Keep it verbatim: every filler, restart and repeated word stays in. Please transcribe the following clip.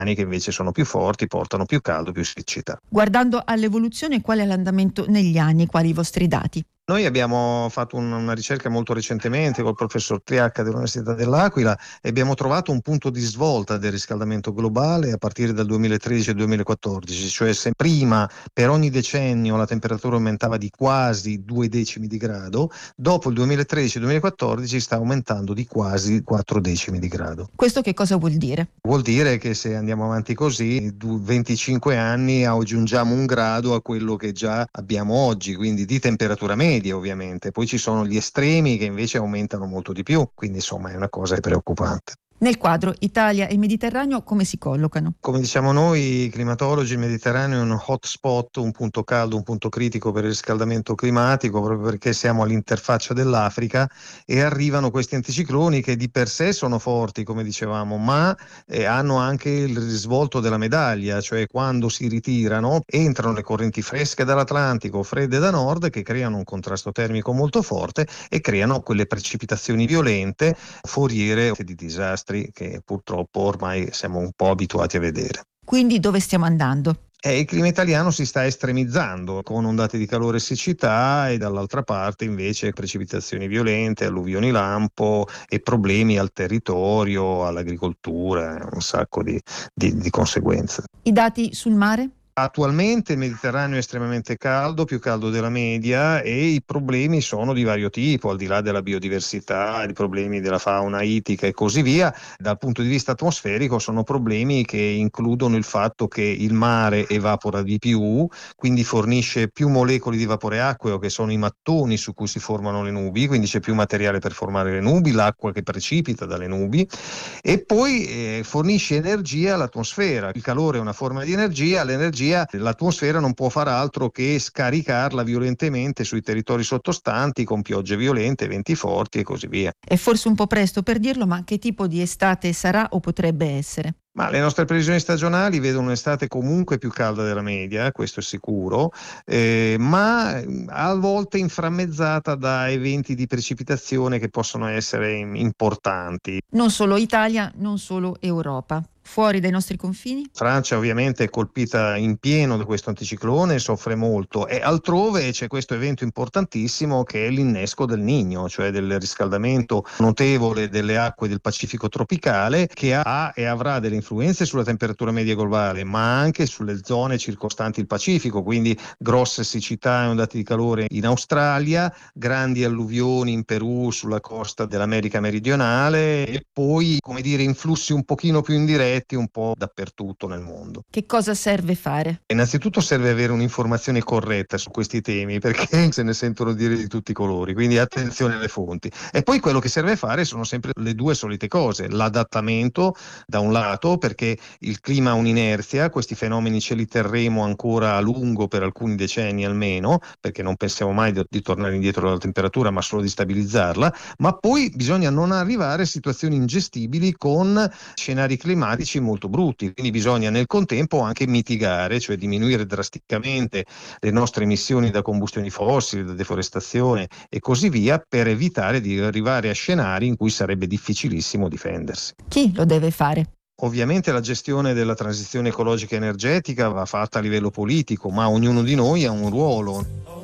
che invece sono più forti, portano più caldo, più siccità. Guardando all'evoluzione, qual è l'andamento negli anni? Quali i vostri dati? Noi abbiamo fatto un, una ricerca molto recentemente col professor Triacca dell'Università dell'Aquila e abbiamo trovato un punto di svolta del riscaldamento globale a partire dal duemilatredici e duemilaquattordici, cioè se prima per ogni decennio la temperatura aumentava di quasi due decimi di grado, dopo il duemilatredici e duemilaquattordici sta aumentando di quasi quattro decimi di grado. Questo che cosa vuol dire? Vuol dire che se andiamo avanti così, venticinque anni aggiungiamo un grado a quello che già abbiamo oggi, quindi di temperatura media ovviamente. Poi ci sono gli estremi che invece aumentano molto di più, quindi insomma è una cosa preoccupante. Nel quadro Italia e Mediterraneo come si collocano? Come diciamo noi climatologi, il Mediterraneo è un hotspot, un punto caldo, un punto critico per il riscaldamento climatico, proprio perché siamo all'interfaccia dell'Africa e arrivano questi anticicloni che di per sé sono forti, come dicevamo, ma eh, hanno anche il risvolto della medaglia, cioè quando si ritirano entrano le correnti fresche dall'Atlantico, fredde da nord, che creano un contrasto termico molto forte e creano quelle precipitazioni violente, foriere di disastri che purtroppo ormai siamo un po' abituati a vedere. Quindi dove stiamo andando? Eh, il clima italiano si sta estremizzando con ondate di calore e siccità e dall'altra parte invece precipitazioni violente, alluvioni lampo e problemi al territorio, all'agricoltura, un sacco di, di, di conseguenze. I dati sul mare? Attualmente il Mediterraneo è estremamente caldo, più caldo della media, e i problemi sono di vario tipo, al di là della biodiversità, i problemi della fauna ittica e così via. Dal punto di vista atmosferico sono problemi che includono il fatto che il mare evapora di più, quindi fornisce più molecole di vapore acqueo, che sono i mattoni su cui si formano le nubi, quindi c'è più materiale per formare le nubi, l'acqua che precipita dalle nubi, e poi eh, fornisce energia all'atmosfera. Il calore è una forma di energia, l'energia l'atmosfera non può far altro che scaricarla violentemente sui territori sottostanti con piogge violente, venti forti e così via. È forse un po' presto per dirlo, ma che tipo di estate sarà o potrebbe essere? Ma le nostre previsioni stagionali vedono un'estate comunque più calda della media, questo è sicuro, eh, ma a volte inframmezzata da eventi di precipitazione che possono essere importanti. Non solo Italia, non solo Europa. Fuori dai nostri confini? Francia ovviamente è colpita in pieno da questo anticiclone, soffre molto, e altrove c'è questo evento importantissimo che è l'innesco del Niño, cioè del riscaldamento notevole delle acque del Pacifico tropicale, che ha e avrà delle influenze sulla temperatura media globale, ma anche sulle zone circostanti il Pacifico, quindi grosse siccità e ondate di calore in Australia, grandi alluvioni in Perù sulla costa dell'America meridionale e poi, come dire, influssi un pochino più indiretti un po' dappertutto nel mondo. Che cosa serve fare? Innanzitutto serve avere un'informazione corretta su questi temi, perché se ne sentono dire di tutti i colori, quindi attenzione alle fonti. E poi quello che serve fare sono sempre le due solite cose: l'adattamento da un lato, perché il clima ha un'inerzia, questi fenomeni ce li terremo ancora a lungo, per alcuni decenni almeno, perché non pensiamo mai di, di tornare indietro dalla temperatura, ma solo di stabilizzarla, ma poi bisogna non arrivare a situazioni ingestibili con scenari climatici molto brutti, quindi bisogna nel contempo anche mitigare, cioè diminuire drasticamente le nostre emissioni da combustioni fossili, da deforestazione e così via, per evitare di arrivare a scenari in cui sarebbe difficilissimo difendersi. Chi lo deve fare? Ovviamente la gestione della transizione ecologica e energetica va fatta a livello politico, ma ognuno di noi ha un ruolo.